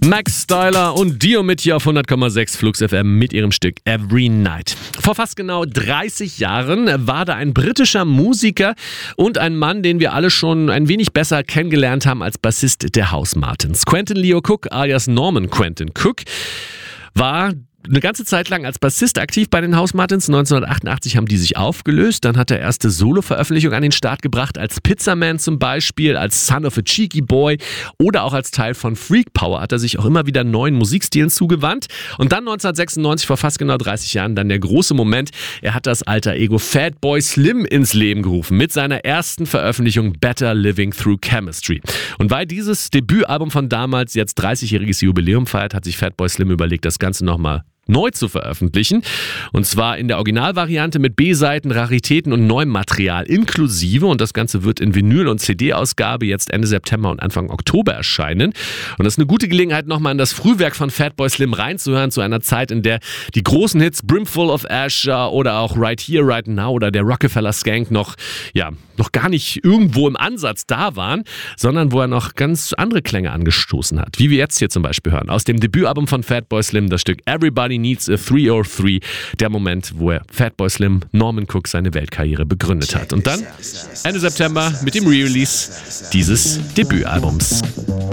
Max Styler und Dio mit hier auf 100,6 Flux FM mit ihrem Stück Every Night. Vor fast genau 30 Jahren war da ein britischer Musiker und ein Mann, den wir alle schon ein wenig besser kennengelernt haben als Bassist der Housemartins. Quentin Leo Cook alias Norman Quentin Cook war eine ganze Zeit lang als Bassist aktiv bei den Housemartins. 1988 haben die sich aufgelöst. Dann hat er erste Solo-Veröffentlichung an den Start gebracht, als Pizzaman zum Beispiel, als Son of a Cheeky Boy oder auch als Teil von Freak Power hat er sich auch immer wieder neuen Musikstilen zugewandt. Und dann 1996, vor fast genau 30 Jahren, dann der große Moment. Er hat das alter Ego Fatboy Slim ins Leben gerufen mit seiner ersten Veröffentlichung Better Living Through Chemistry. Und weil dieses Debütalbum von damals jetzt 30-jähriges Jubiläum feiert, hat sich Fatboy Slim überlegt, das Ganze nochmal neu zu veröffentlichen. Und zwar in der Originalvariante mit B-Seiten, Raritäten und neuem Material inklusive. Und das Ganze wird in Vinyl- und CD-Ausgabe jetzt Ende September und Anfang Oktober erscheinen. Und das ist eine gute Gelegenheit, nochmal in das Frühwerk von Fatboy Slim reinzuhören, zu einer Zeit, in der die großen Hits Brimful of Ash oder auch Right Here, Right Now oder der Rockefeller Skank noch gar nicht irgendwo im Ansatz da waren, sondern wo er noch ganz andere Klänge angestoßen hat. Wie wir jetzt hier zum Beispiel hören. Aus dem Debütalbum von Fatboy Slim, das Stück Everybody Needs a 303, der Moment, wo er Fatboy Slim, Norman Cook, seine Weltkarriere begründet hat. Und dann Ende September mit dem Re-Release dieses Debütalbums.